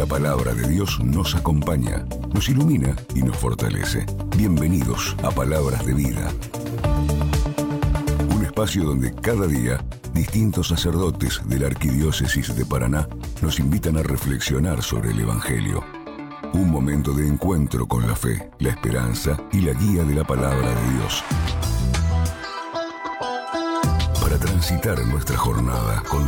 palabra de Dios nos acompaña, nos ilumina y nos fortalece. Bienvenidos a Palabras de Vida. Un espacio donde cada día distintos sacerdotes de la Arquidiócesis de Paraná nos invitan a reflexionar sobre el Evangelio. Un momento de encuentro con la fe, la esperanza y la guía de la palabra de Dios. Para transitar nuestra jornada con